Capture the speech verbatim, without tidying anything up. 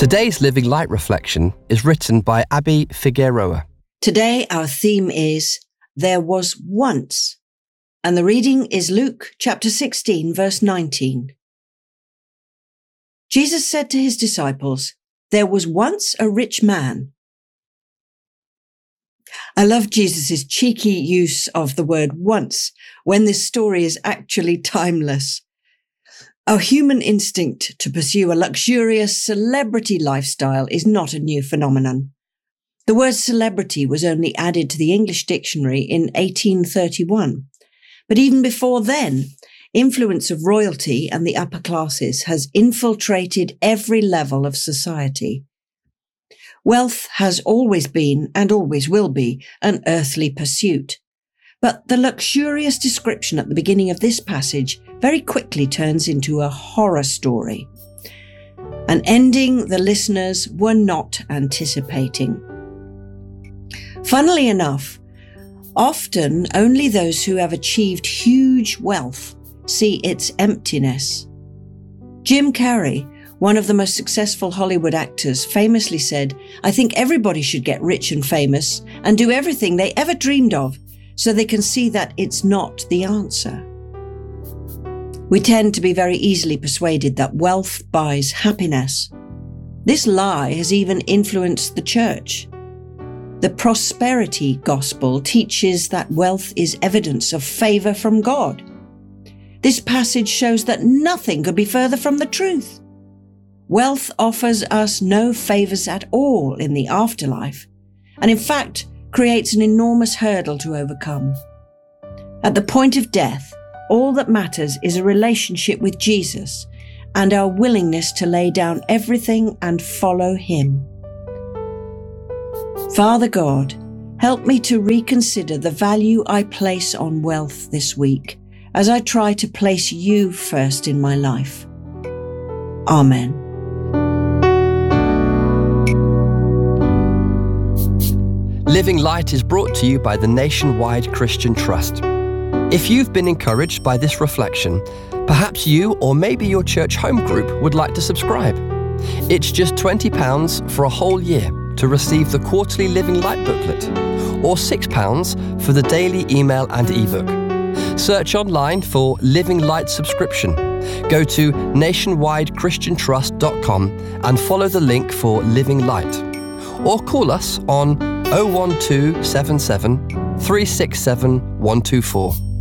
Today's Living Light reflection is written by Abby Figueroa. Today our theme is There Was Once, and the reading is Luke chapter sixteen, verse nineteen. Jesus said to his disciples, "There was once a rich man." I love Jesus' cheeky use of the word once when this story is actually timeless. Our human instinct to pursue a luxurious celebrity lifestyle is not a new phenomenon. The word celebrity was only added to the English dictionary in eighteen thirty-one. But even before then, influence of royalty and the upper classes has infiltrated every level of society. Wealth has always been, and always will be, an earthly pursuit. But the luxurious description at the beginning of this passage very quickly turns into a horror story, an ending the listeners were not anticipating. Funnily enough, often only those who have achieved huge wealth see its emptiness. Jim Carrey, one of the most successful Hollywood actors, famously said, "I think everybody should get rich and famous and do everything they ever dreamed of so they can see that it's not the answer." We tend to be very easily persuaded that wealth buys happiness. This lie has even influenced the church. The prosperity gospel teaches that wealth is evidence of favor from God. This passage shows that nothing could be further from the truth. Wealth offers us no favors at all in the afterlife, and in fact creates an enormous hurdle to overcome. At the point of death, all that matters is a relationship with Jesus and our willingness to lay down everything and follow Him. Father God, help me to reconsider the value I place on wealth this week as I try to place You first in my life. Amen. Living Light is brought to you by the Nationwide Christian Trust. If you've been encouraged by this reflection, perhaps you or maybe your church home group would like to subscribe. It's just twenty pounds for a whole year to receive the quarterly Living Light booklet, or six pounds for the daily email and ebook. Search online for Living Light subscription. Go to nationwide christian trust dot com and follow the link for Living Light. Or call us on oh one two seven seven, three six seven, one two four.